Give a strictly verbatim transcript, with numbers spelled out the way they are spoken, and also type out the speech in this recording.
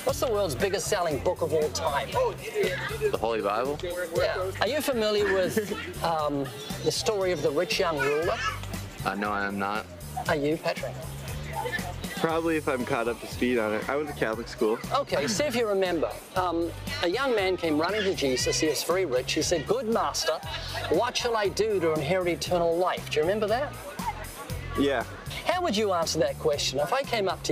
What's the world's biggest selling book of all time? The Holy Bible? Yeah. Are you familiar with um, the story of the rich young ruler? Uh, no, I am not. Are you, Patrick? Probably if I'm caught up to speed on it. I went to Catholic school. Okay, see if you remember. Um, a young man came running to Jesus. He was very rich. He said, "Good master, what shall I do to inherit eternal life?" Do you remember that? Yeah. How would you answer that question? If I came up to